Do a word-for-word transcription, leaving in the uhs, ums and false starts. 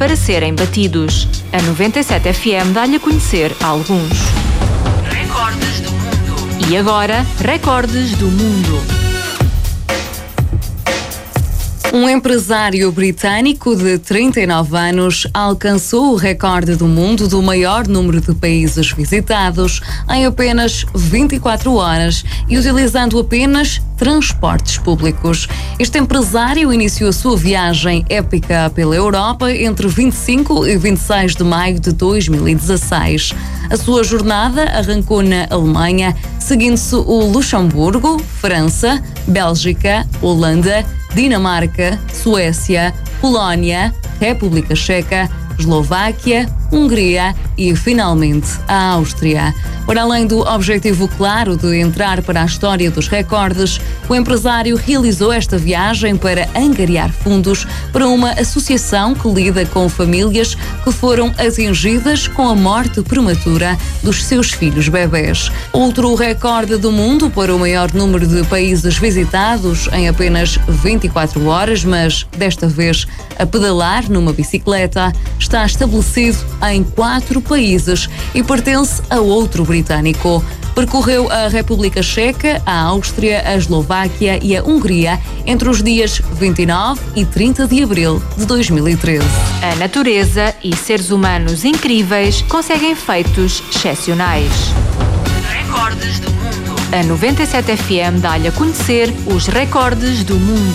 para serem batidos. A noventa e sete F M dá-lhe a conhecer alguns. Recordes do mundo. E agora, recordes do mundo. Um empresário britânico de trinta e nove anos alcançou o recorde do mundo do maior número de países visitados em apenas vinte e quatro horas e utilizando apenas transportes públicos. Este empresário iniciou a sua viagem épica pela Europa entre vinte e cinco e vinte e seis de maio de dois mil e dezasseis. A sua jornada arrancou na Alemanha, seguindo-se o Luxemburgo, França, Bélgica, Holanda, Dinamarca, Suécia, Polónia, República Checa, Eslováquia, Hungria e, finalmente, a Áustria. Para além do objetivo claro de entrar para a história dos recordes, o empresário realizou esta viagem para angariar fundos para uma associação que lida com famílias que foram atingidas com a morte prematura dos seus filhos bebés. Outro recorde do mundo para o maior número de países visitados em apenas vinte e quatro horas, mas desta vez a pedalar numa bicicleta, está estabelecido em quatro países e pertence a outro britânico. Percorreu a República Checa, a Áustria, a Eslováquia e a Hungria entre os dias vinte e nove e trinta de abril de dois mil e treze. A natureza e seres humanos incríveis conseguem feitos excepcionais. Recordes do mundo. A noventa e sete F M dá-lhe a conhecer os recordes do mundo.